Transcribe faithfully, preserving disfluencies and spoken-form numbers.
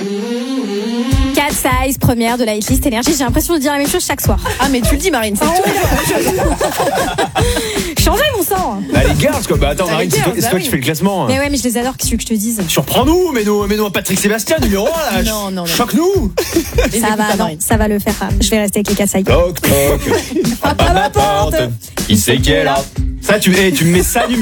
Cat Size, première de la hitlist Énergie. J'ai l'impression de dire la même chose chaque soir. Ah, mais tu le dis, Marine, c'est tout. Changez mon sang. Bah, les girls, quoi. Bah, attends, Ah, Marine, les c'est toi, girls, c'est toi bah qui oui. fais le classement. Mais ouais, mais je les adore, qu'est-ce que tu veux que je te dise? Surprends-nous, mets-nous, mets-nous un Patrick Sébastien, numéro un, là. Non, non, non. Choque-nous. Les Ça écoutes va, pas, non, Marine. ça va le faire. Je vais rester avec les Cat Size. Toc, toc. Frappe à ma porte. Qui c'est qui est là? Ça, tu, hey, tu me mets ça numéro